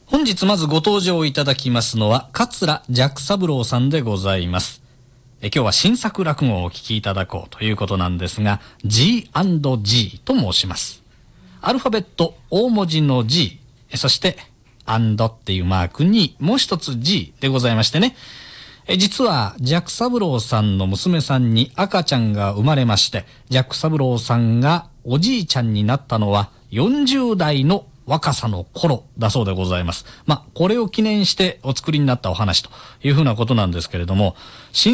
本日まずご登場いただきますのは桂寂三郎さんでございます。今日は新作落語をお聞きいただこうということなんですが、 G&G と申します。アルファベット大文字の G、 そして&っていうマークにもう一つ G でございましてね、実は寂三郎さんの娘さんに赤ちゃんが生まれまして、寂三郎さんがおじいちゃんになったのは40代の若さの頃だそうでございます。これを記念してお作りになったお話というふうなことなんですけれども、